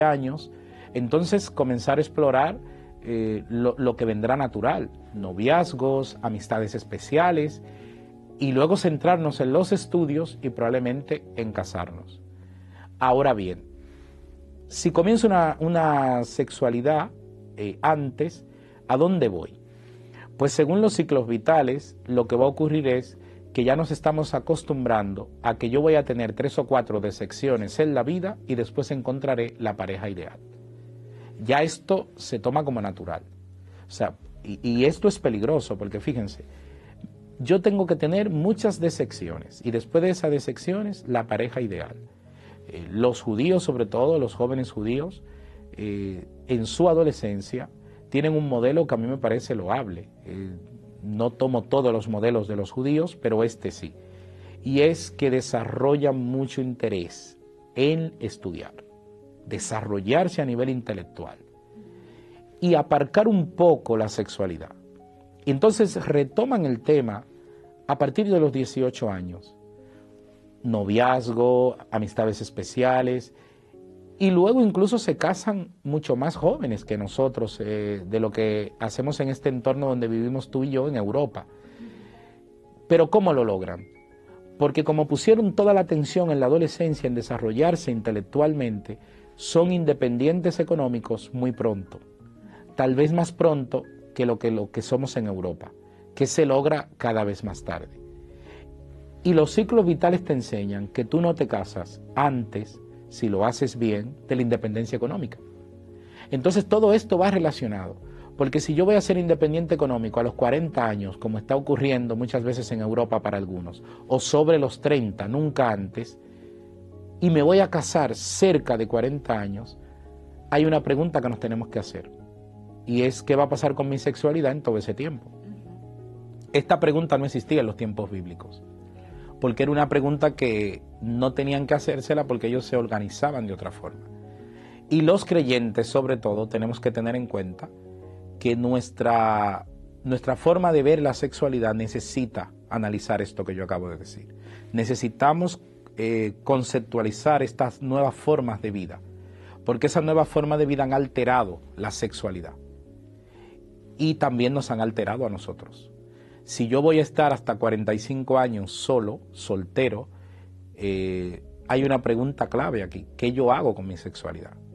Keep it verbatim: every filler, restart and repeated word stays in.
años, entonces comenzar a explorar eh, lo, lo que vendrá natural, noviazgos, amistades especiales, y luego centrarnos en los estudios y probablemente en casarnos. Ahora bien, si comienzo una, una sexualidad eh, antes, ¿a dónde voy? Pues según los ciclos vitales, lo que va a ocurrir es que ya nos estamos acostumbrando a que yo voy a tener tres o cuatro decepciones en la vida y después encontraré la pareja ideal. Ya esto se toma como natural. O sea, y, y esto es peligroso porque fíjense, yo tengo que tener muchas decepciones y después de esas decepciones la pareja ideal. Eh, los judíos, sobre todo los jóvenes judíos, eh, en su adolescencia tienen un modelo que a mí me parece loable. Eh, no tomo todos los modelos de los judíos, pero este sí. Y es que desarrollan mucho interés en estudiar, desarrollarse a nivel intelectual y aparcar un poco la sexualidad. Y entonces retoman el tema a partir de los dieciocho años. Noviazgo, amistades especiales, y luego incluso se casan mucho más jóvenes que nosotros, eh, de lo que hacemos en este entorno donde vivimos tú y yo en Europa. Pero ¿cómo lo logran? Porque como pusieron toda la atención en la adolescencia en desarrollarse intelectualmente, son independientes económicos muy pronto, tal vez más pronto que lo que, lo que somos en Europa, que se logra cada vez más tarde. Y los ciclos vitales te enseñan que tú no te casas antes, si lo haces bien, de la independencia económica. Entonces todo esto va relacionado, porque si yo voy a ser independiente económico a los cuarenta años, como está ocurriendo muchas veces en Europa para algunos, o sobre los treinta, nunca antes, y me voy a casar cerca de cuarenta años, hay una pregunta que nos tenemos que hacer, y es ¿qué va a pasar con mi sexualidad en todo ese tiempo? Esta pregunta no existía en los tiempos bíblicos, porque era una pregunta que no tenían que hacérsela porque ellos se organizaban de otra forma. Y los creyentes, sobre todo, tenemos que tener en cuenta que nuestra, nuestra forma de ver la sexualidad necesita analizar esto que yo acabo de decir. Necesitamos eh, conceptualizar estas nuevas formas de vida, porque esas nuevas formas de vida han alterado la sexualidad y también nos han alterado a nosotros. Si yo voy a estar hasta cuarenta y cinco años solo, soltero, eh, hay una pregunta clave aquí. ¿Qué yo hago con mi sexualidad?